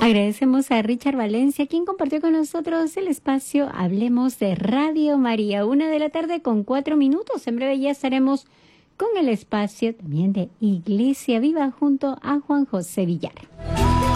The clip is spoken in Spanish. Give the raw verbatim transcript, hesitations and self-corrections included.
Agradecemos a Richard Valencia, quien compartió con nosotros el espacio Hablemos de Radio María. Una de la tarde con cuatro minutos. En breve ya estaremos con el espacio también de Iglesia Viva junto a Juan José Villar.